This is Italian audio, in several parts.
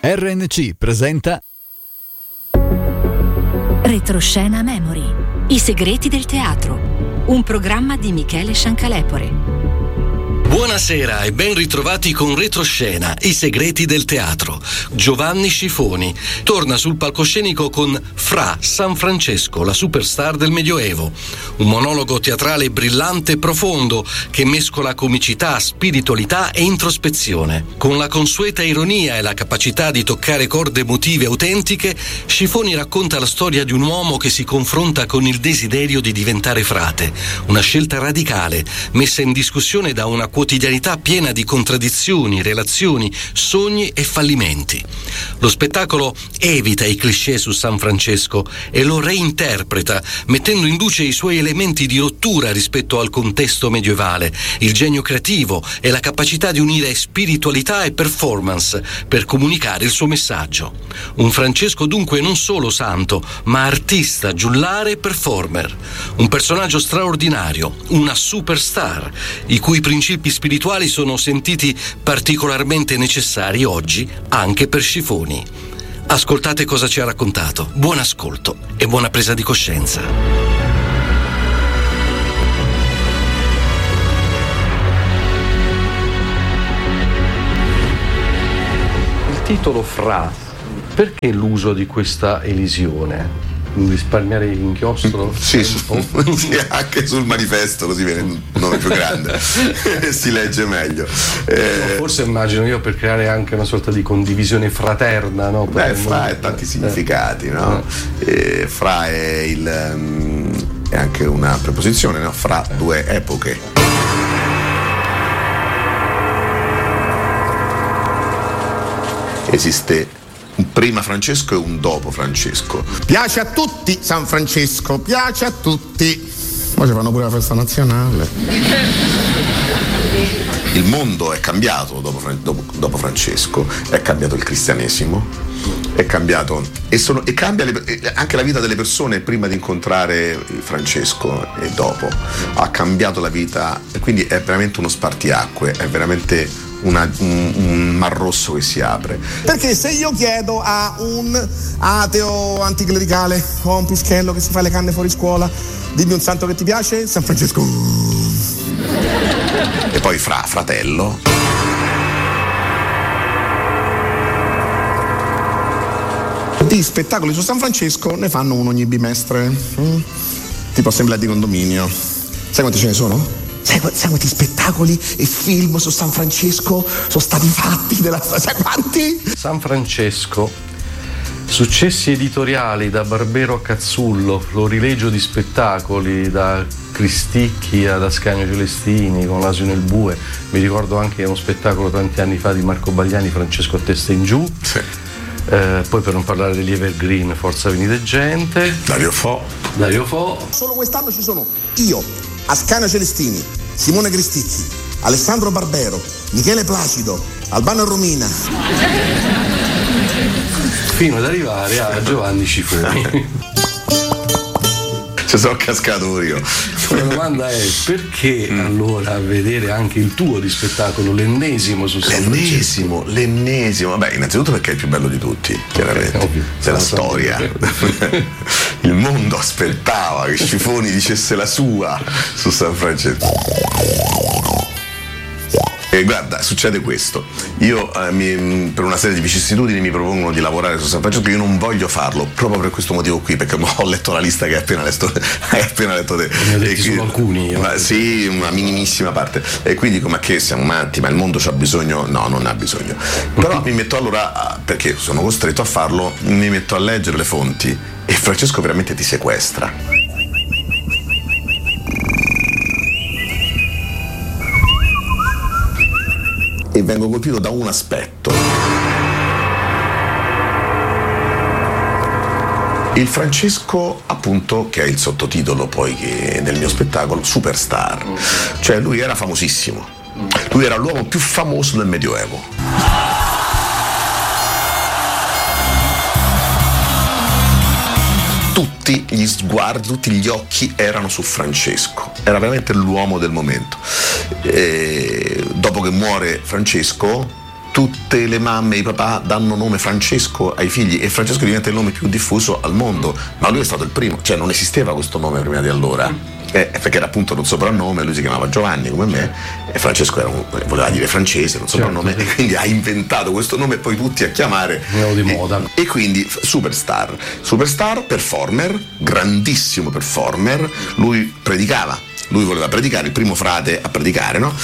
RNC presenta Retroscena Memory. I segreti del teatro. Un programma di Michele Sciancalepore. Buonasera e ben ritrovati con Retroscena, i segreti del teatro. Giovanni Scifoni torna sul palcoscenico con Fra San Francesco, la superstar del Medioevo. Un monologo teatrale brillante e profondo che mescola comicità, spiritualità e introspezione. Con la consueta ironia e la capacità di toccare corde emotive autentiche, Scifoni racconta la storia di un uomo che si confronta con il desiderio di diventare frate. Una scelta radicale, messa in discussione da una quotidianità piena di contraddizioni, relazioni, sogni e fallimenti. Lo spettacolo evita i cliché su San Francesco e lo reinterpreta, mettendo in luce i suoi elementi di rottura rispetto al contesto medievale, il genio creativo e la capacità di unire spiritualità e performance per comunicare il suo messaggio. Un Francesco dunque non solo santo, ma artista, giullare e performer. Un personaggio straordinario, una superstar, i cui principi spirituali sono sentiti particolarmente necessari oggi anche per Scifoni. Ascoltate cosa ci ha raccontato. Buon ascolto e buona presa di coscienza. Il titolo Fra, perché l'uso di questa elisione? Risparmiare l'inchiostro? Sì, sì, anche sul manifesto così viene un nome più grande si legge meglio. Forse immagino io per creare anche una sorta di condivisione fraterna, no? Fra ha tanti significati, no? Fra è anche una preposizione, no? Fra due epoche. Esiste un prima Francesco e un dopo Francesco. Piace a tutti San Francesco, piace a tutti. Poi ci fanno pure la festa nazionale. Il mondo è cambiato dopo Francesco, è cambiato il cristianesimo, è cambiato e cambia anche la vita delle persone prima di incontrare Francesco e dopo. Ha cambiato la vita e quindi è veramente uno spartiacque, è veramente un mar rosso che si apre. Perché se io chiedo a un ateo anticlericale o a un pischello che si fa le canne fuori scuola, dimmi un santo che ti piace, San Francesco. E poi fratello. Di spettacoli su San Francesco ne fanno uno ogni bimestre, tipo assemblea di condominio. Sai quanti ce ne sono? Sai quanti spettacoli e film su San Francesco sono stati fatti sai quanti? San Francesco, successi editoriali da Barbero a Cazzullo, florilegio di spettacoli da Cristicchi ad Ascanio Celestini con L'Asino e il Bue. Mi ricordo anche uno spettacolo tanti anni fa di Marco Bagliani, Francesco a testa in giù. Sì. Poi per non parlare degli Evergreen, Forza Venite Gente, Dario Fo. Solo quest'anno ci sono io, Ascanio Celestini, Simone Cristicchi, Alessandro Barbero, Michele Placido, Albano e Romina, fino ad arrivare a Giovanni Scifoni. Ci sono cascato io. La domanda è: perché allora vedere anche il tuo di spettacolo, l'ennesimo su San Francesco? L'ennesimo. Vabbè, innanzitutto perché è il più bello di tutti, chiaramente. C'è la storia. Il mondo aspettava che Scifoni dicesse la sua su San Francesco. E guarda, succede questo. Io per una serie di vicissitudini mi propongono di lavorare su San Francesco. Io non voglio farlo proprio per questo motivo qui, perché ho letto la lista che hai appena letto te. Ne ho detti solo alcuni. Sì, una minimissima parte. E quindi ma che siamo matti, ma il mondo c'ha bisogno? No, non ha bisogno. Però mi metto allora, perché sono costretto a farlo, mi metto a leggere le fonti e Francesco veramente ti sequestra. E vengo colpito da un aspetto. Il Francesco, appunto, che è il sottotitolo poi del mio spettacolo, Superstar. Cioè lui era famosissimo. Lui era l'uomo più famoso del Medioevo. Tutti gli sguardi, tutti gli occhi erano su Francesco. Era veramente l'uomo del momento. E dopo che muore Francesco, tutte le mamme e i papà danno nome Francesco ai figli e Francesco diventa il nome più diffuso al mondo, ma lui è stato il primo, cioè non esisteva questo nome prima di allora. Perché era appunto un soprannome, lui si chiamava Giovanni come me e Francesco voleva dire francese, un soprannome, certo, e quindi ha inventato questo nome e poi tutti a chiamare di moda. E quindi superstar, performer, grandissimo performer, lui voleva predicare, il primo frate a predicare, no?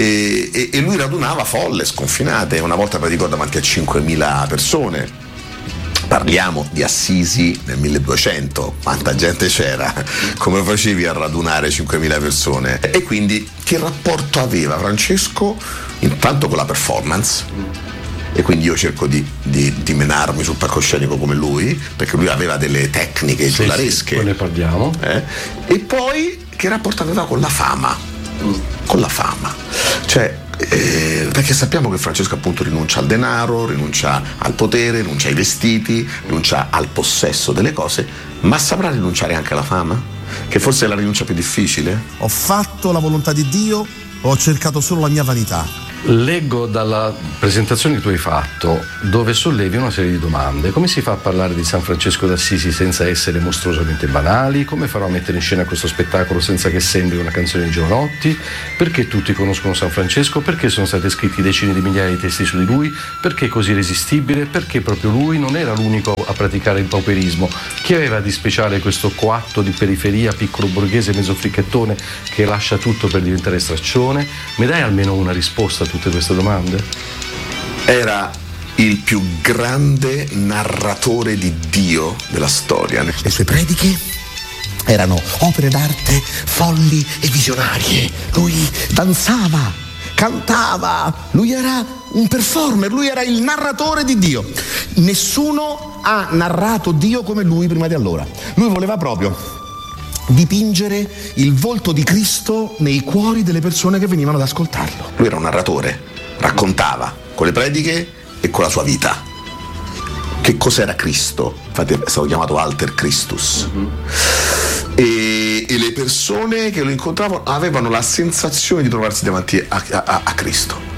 E lui radunava folle sconfinate, una volta predicò davanti a 5.000 persone. Parliamo di Assisi nel 1200, quanta gente c'era, come facevi a radunare 5.000 persone? E quindi che rapporto aveva Francesco intanto con la performance? E quindi io cerco di menarmi sul palcoscenico come lui, perché lui aveva delle tecniche giullaresche. Poi ne parliamo. E poi che rapporto aveva con la fama? Con la fama. Cioè, perché sappiamo che Francesco appunto rinuncia al denaro, rinuncia al potere, rinuncia ai vestiti, rinuncia al possesso delle cose, ma saprà rinunciare anche alla fama? Che forse è la rinuncia più difficile? Ho fatto la volontà di Dio, ho cercato solo la mia vanità. Leggo dalla presentazione che tu hai fatto, dove sollevi una serie di domande. Come si fa a parlare di San Francesco d'Assisi senza essere mostruosamente banali? Come farò a mettere in scena questo spettacolo senza che sembri una canzone di Giovanotti? Perché tutti conoscono San Francesco? Perché sono stati scritti decine di migliaia di testi su di lui? Perché è così irresistibile? Perché proprio lui non era l'unico a praticare il pauperismo? Chi aveva di speciale questo coatto di periferia, piccolo borghese, mezzo fricchettone che lascia tutto per diventare straccione? Mi dai almeno una risposta a tutte queste domande? Era il più grande narratore di Dio della storia. Le sue prediche erano opere d'arte folli e visionarie. Lui danzava, cantava, lui era un performer, lui era il narratore di Dio. Nessuno ha narrato Dio come lui prima di allora. Lui voleva proprio dipingere il volto di Cristo nei cuori delle persone che venivano ad ascoltarlo. Lui era un narratore, raccontava con le prediche e con la sua vita. Che cos'era Cristo? Infatti è stato chiamato Alter Christus. E le persone che lo incontravano avevano la sensazione di trovarsi davanti a Cristo.